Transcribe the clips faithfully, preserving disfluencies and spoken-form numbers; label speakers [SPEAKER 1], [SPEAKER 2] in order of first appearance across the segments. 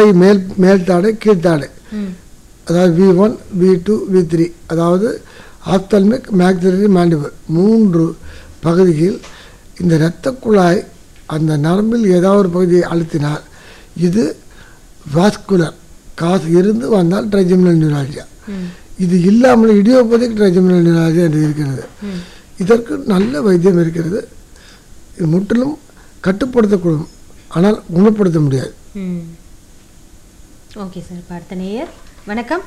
[SPEAKER 1] மேல் மேல்தாடை கீழ்த்தாடை, அதாவது we one we do we three, அதாவது ஆப்தல்மிக் மேக்ஸிலரி மாண்டிபிள் மூன்று பகுதியில் இந்த இரத்த குழாய் அந்த நரம்பில் ஏதாவது ஒரு பகுதியை அழுத்தினால் இது வாஸ்குலர் காசு இருந்து வந்தால் ட்ரைஜெமினல் நியூராலஜியா. இது இல்லாமல் இடியோபதிக் ட்ரைஜெமினல் நியூராலஜியா என்று இருக்கிறது. இதற்கு நல்ல வைத்தியம் இருக்கிறது. இது முற்றிலும் கட்டுப்படுத்தக்கூடும், ஆனால் குணப்படுத்த முடியாது.
[SPEAKER 2] Okay sir. இப்போ அடுத்த நேயர். வணக்கம்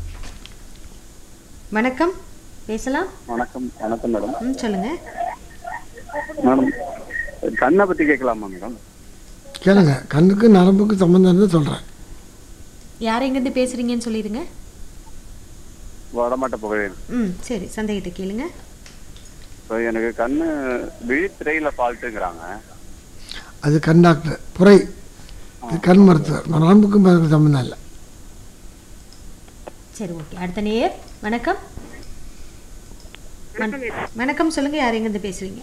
[SPEAKER 2] வணக்கம், பேசலாம்.
[SPEAKER 3] வணக்கம். வணக்கம் மேடம்.
[SPEAKER 2] ம் சொல்லுங்கள்
[SPEAKER 3] மேடம். கண்ணை பற்றி கேட்கலாமா மேடம்?
[SPEAKER 1] கேளுங்க. கண்ணுக்கு நரம்புக்கு சம்பந்தம் இருந்தால் சொல்கிறேன்.
[SPEAKER 2] யார் எங்கேருந்து பேசுகிறீங்கன்னு சொல்லிடுங்க.
[SPEAKER 3] வடமாட்ட புகழ்.
[SPEAKER 2] ம் சரி, சந்தேகத்தை கேளுங்க.
[SPEAKER 3] இப்போ எனக்கு கண்ணு விழித்திரையில் ஃபால்ட்டுங்கிறாங்க.
[SPEAKER 1] அது கண் டாக்டர் புரை, இது கண் மருத்துவர். நரம்புக்கும் சம்பந்தம் இல்லை.
[SPEAKER 2] சரி ஓகே. அடுத்த நேயர். வணக்கம் வணக்கம், சொல்லுங்கள். யார் எங்கேருந்து பேசுகிறீங்க?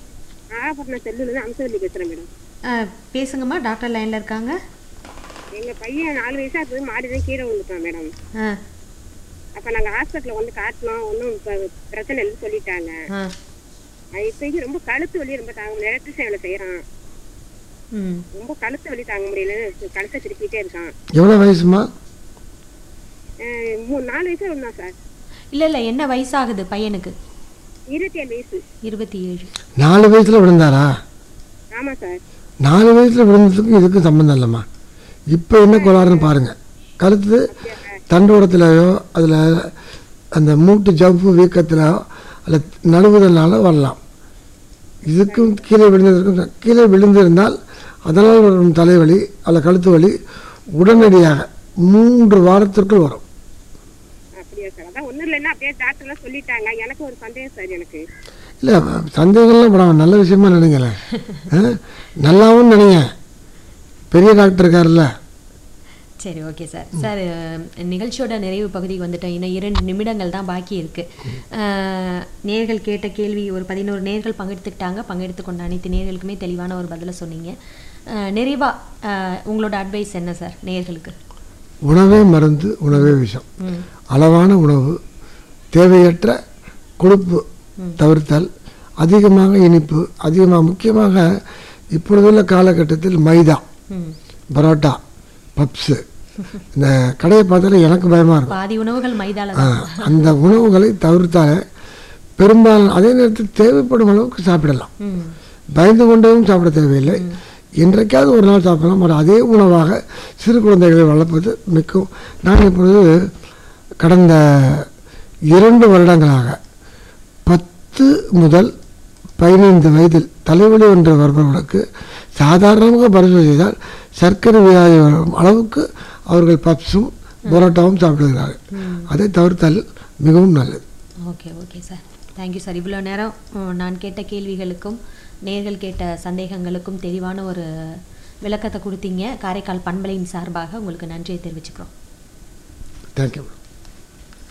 [SPEAKER 2] பேசுங்கம்மா, டாக்டர் லைனில் இருக்காங்க.
[SPEAKER 4] எங்கள் பையன் நாலு வயசா இருக்குது, மாடி தான் கீழே விழுந்துட்டான் மேடம். அப்போ நாங்கள் ஹாஸ்பிட்டலில் வந்து காட்டினோம், ஒன்றும் இப்போ பிரச்சனை இல்லைன்னு சொல்லிட்டாங்க. இப்போதைக்கு ரொம்ப கழுத்து வலி ரொம்ப தாங்க முடியல. எலக்ட்ரிஷன் வேலை செய்கிறான், ரொம்ப கழுத்து வலி தாங்க முடியல, கழுத்தை திருப்பிட்டே இருக்கான்.
[SPEAKER 1] எவ்வளோ வயசுமா?
[SPEAKER 4] மூணு நாலு வயசா இருந்தான் சார்.
[SPEAKER 2] இல்லை இல்லை, என்ன வயசாகுது பையனுக்கு?
[SPEAKER 4] இருபத்தி ஏழு வயசு.
[SPEAKER 2] இருபத்தி ஏழு.
[SPEAKER 1] நாலு வயசுல விழுந்தாரா?
[SPEAKER 4] ஆமாம் சார்.
[SPEAKER 1] நாலு வயசுல விழுந்ததுக்கும் இதுக்கும் சம்மந்தம் இல்லைம்மா. இப்போ என்ன கோளாறுன்னு பாருங்க. கழுத்து தண்டோரத்திலையோ அதில் அந்த மூட்டு ஜவ்வு வீக்கத்திலோ அல்ல நடுவுதல்னால வரலாம். இதுக்கும் கீழே விழுந்ததற்கும் கீழே விழுந்திருந்தால் அதனால் வரும் தலைவலி அல்ல கழுத்து வலி உடனடியாக மூன்று வாரத்திற்குள் வரும். இல்லை, சந்தேகம்லாம் படம் நல்ல விஷயமா நினைங்களேன். நல்லாவும் நினைங்க, பெரிய டாக்டர் இருக்காருல்ல.
[SPEAKER 2] சரி ஓகே சார். சார், நிகழ்ச்சியோட நிறைவு பகுதிக்கு வந்துட்டோம். இன்னும் இரண்டு நிமிடங்கள் தான் பாக்கி இருக்குது. நேர்கள் கேட்ட கேள்வி ஒரு பதினோரு நேர்கள் பங்கெடுத்துக்கிட்டாங்க. பங்கெடுத்து கொண்ட அனைத்து நேர்களுக்குமே தெளிவான ஒரு பதிலை சொன்னீங்க. நிறைவாக உங்களோட அட்வைஸ் என்ன சார் நேர்களுக்கு?
[SPEAKER 1] உணவே மருந்து, உணவே விஷம். அளவான உணவு, தேவையற்ற கொழுப்பு தவிர்த்தல், அதிகமாக இனிப்பு, அதிகமாக முக்கியமாக இப்பொழுதுள்ள காலகட்டத்தில் மைதா, பரோட்டா, பப்ஸு, இந்த கடையை பார்த்தாலே எனக்கு பயமாக இருக்கும்.
[SPEAKER 2] பாதி உணவுகள் மைதால.
[SPEAKER 1] அந்த உணவுகளை தவிர்த்தால பெரும்பாலும் அதே நேரத்தில் தேவைப்படும் அளவுக்கு சாப்பிடலாம். பயந்து கொண்டவும் சாப்பிட தேவையில்லை. என்றைக்காவது ஒரு நாள் சாப்பிடலாம். ஒரு அதே உணவாக சிறு குழந்தைகளை வளர்ப்பது மிகவும். நான் இப்பொழுது கடந்த இரண்டு வருடங்களாக பத்து முதல் பதினைந்து வயதில் தலைவலி ஒன்று வருபவர்களுக்கு சாதாரணமாக பரிசோதனை செய்தால் சர்க்கரை வியாதி வரும் அளவுக்கு அவர்கள் பப்ஸும் பரோட்டாவும் சாப்பிடுகிறார்கள். அதை தவிர்த்தால் மிகவும் நல்லது.
[SPEAKER 2] Okay okay sir, thank you sir. இவ்வளோ நேரம் நான் கேட்ட கேள்விகளுக்கும் நேர்கள் கேட்ட சந்தேகங்களுக்கும் தெளிவான ஒரு விளக்கத்தை கொடுத்தீங்க. காரைக்கால் பண்பலையின் சார்பாக உங்களுக்கு நன்றியை தெரிவிச்சுக்கிறோம்.
[SPEAKER 1] தேங்க்யூ.